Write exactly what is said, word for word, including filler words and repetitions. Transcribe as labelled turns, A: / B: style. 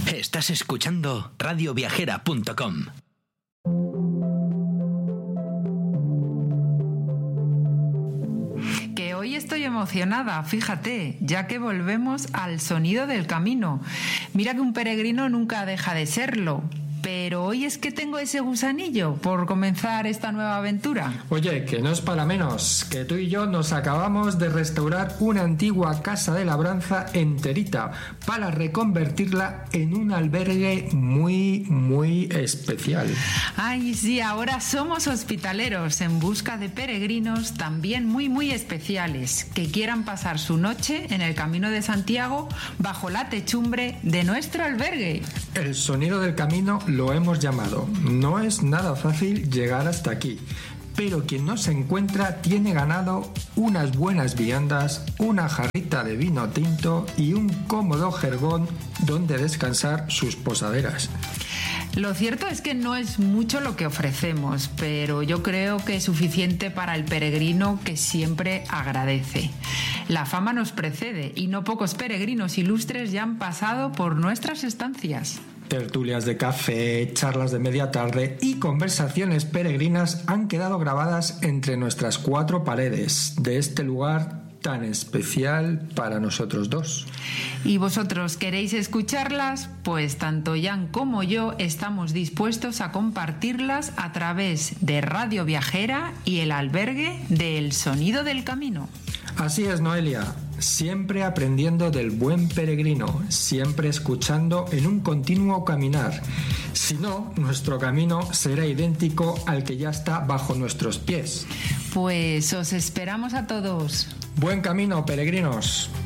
A: Estás escuchando radio viajera punto com.
B: Que hoy estoy emocionada, fíjate, ya que volvemos al sonido del camino. Mira que un peregrino nunca deja de serlo. Pero hoy es que tengo ese gusanillo por comenzar esta nueva aventura.
C: Oye, que no es para menos, que tú y yo nos acabamos de restaurar una antigua casa de labranza enterita para reconvertirla en un albergue muy, muy especial.
B: Ay, sí, ahora somos hospitaleros en busca de peregrinos también muy, muy especiales que quieran pasar su noche en el Camino de Santiago bajo la techumbre de nuestro albergue.
C: El sonido del camino lo hemos llamado. No es nada fácil llegar hasta aquí, pero quien no se encuentra tiene ganado unas buenas viandas, una jarrita de vino tinto y un cómodo jergón donde descansar sus posaderas.
B: Lo cierto es que no es mucho lo que ofrecemos, pero yo creo que es suficiente para el peregrino que siempre agradece. La fama nos precede y no pocos peregrinos ilustres ya han pasado por nuestras estancias.
C: Tertulias de café, charlas de media tarde y conversaciones peregrinas han quedado grabadas entre nuestras cuatro paredes de este lugar tan especial para nosotros dos.
B: ¿Y vosotros queréis escucharlas? Pues tanto Jan como yo estamos dispuestos a compartirlas a través de Radio Viajera y el albergue del Sonido del Camino.
C: Así es, Noelia. Siempre aprendiendo del buen peregrino, siempre escuchando en un continuo caminar. Si no, nuestro camino será idéntico al que ya está bajo nuestros pies.
B: Pues os esperamos a todos.
C: Buen camino, peregrinos.